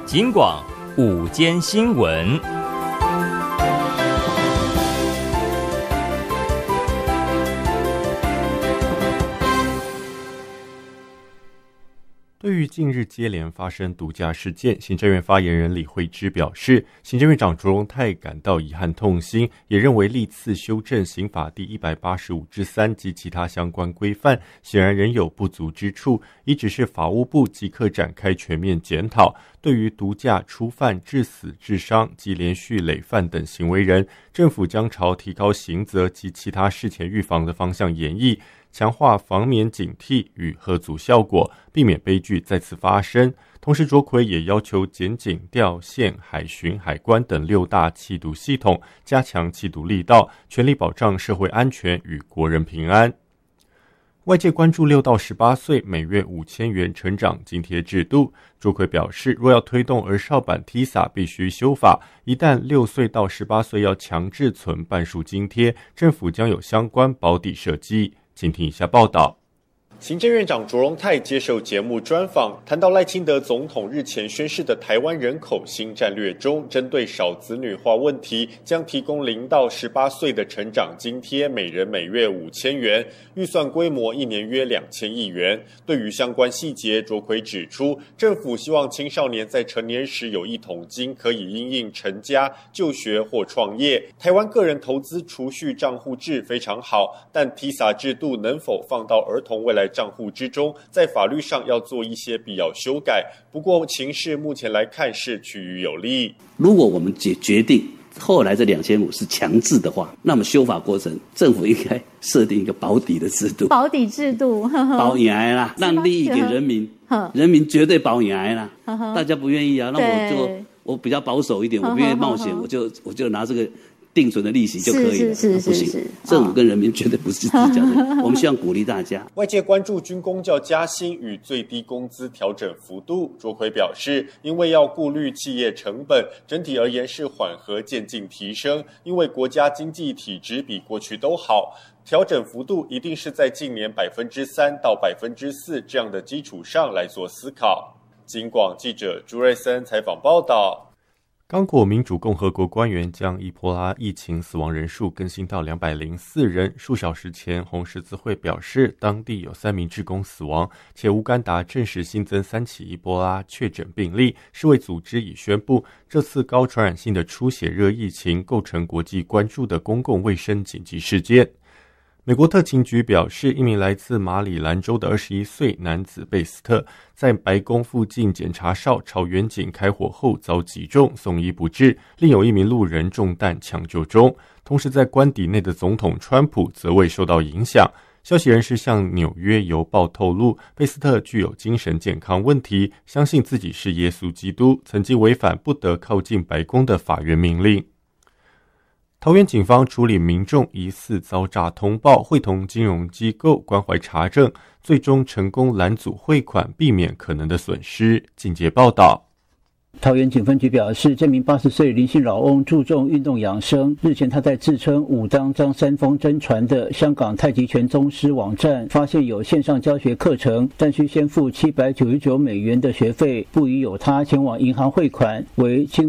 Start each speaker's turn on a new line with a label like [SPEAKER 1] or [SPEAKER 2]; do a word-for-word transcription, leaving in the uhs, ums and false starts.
[SPEAKER 1] 警广午间新闻。
[SPEAKER 2] 对于近日接连发生毒驾事件，行政院发言人李惠芝表示，行政院长卓荣泰感到遗憾痛心，也认为历次修正刑法第一百八十五之三及其他相关规范，显然仍有不足之处，已指示法务部即刻展开全面检讨。对于毒驾初犯致死致伤及连续累犯等行为人，政府将朝提高刑责及其他事前预防的方向研议，强化防免警惕与吓阻效果，避免悲剧再次发生。同时，卓奎也要求检警、调线、海巡、海关等六大缉毒系统加强缉毒力道，全力保障社会安全与国人平安。外界关注六到十八岁每月五千元成长津贴制度，卓奎表示，若要推动儿少版 T I S A 必须修法，一旦六岁到十八岁要强制存半数津贴，政府将有相关保底设计。请听一下报道。
[SPEAKER 3] 行政院长卓荣泰接受节目专访，谈到赖清德总统日前宣示的台湾人口新战略中，针对少子女化问题，将提供零到十八岁的成长津贴，每人每月五千元，预算规模一年约两千亿元。对于相关细节，卓奎指出，政府希望青少年在成年时有一桶金，可以因应成家、就学或创业。台湾个人投资储蓄账户制非常好，但 T I S A 制度能否放到儿童未来账户之中，在法律上要做一些必要修改。不过情势目前来看是趋于有利。
[SPEAKER 4] 如果我们决决定后来这两千五是强制的话，那么修法过程政府应该设定一个保底的制度，
[SPEAKER 5] 保底制度
[SPEAKER 4] 保赢啦，让利益给人民，人民绝对保赢啦。大家不愿意啊，那我就我比较保守一点，我不愿意冒险，我就我就拿这个定存的利息就可以了，
[SPEAKER 5] 是是是是
[SPEAKER 4] 不行，政府跟人民绝对不是这样的。我们希望鼓励大家。
[SPEAKER 3] 外界关注军公教加薪与最低工资调整幅度，卓奎表示，因为要顾虑企业成本，整体而言是缓和渐进提升，因为国家经济体质比过去都好，调整幅度一定是在近年百分之三到百分之四这样的基础上来做思考。警广记者朱瑞森采访报道。
[SPEAKER 2] 刚果民主共和国官员将伊波拉疫情死亡人数更新到两百零四人。数小时前，红十字会表示，当地有三名志工死亡，且乌干达证实新增三起伊波拉确诊病例。世卫组织已宣布，这次高传染性的出血热疫情构成国际关注的公共卫生紧急事件。美国特勤局表示，一名来自马里兰州的二十一岁男子贝斯特在白宫附近检查哨朝远警开火后遭击中，送医不治，另有一名路人中弹抢救中。同时在官邸内的总统川普则未受到影响。消息人士向纽约邮报透露，贝斯特具有精神健康问题，相信自己是耶稣基督，曾经违反不得靠近白宫的法院命令。桃园警方处理民众疑似遭诈通报，会同金融机构关怀查证，最终成功拦阻汇款，避免可能的损失。进阶报道。
[SPEAKER 6] 桃园警分局表示，这名八十岁林姓老翁注重运动养生。日前，他在自称武当张三丰真传的香港太极拳宗师网站发现有线上教学课程，但需先付七百九十九美元的学费，不疑有他前往银行汇款，为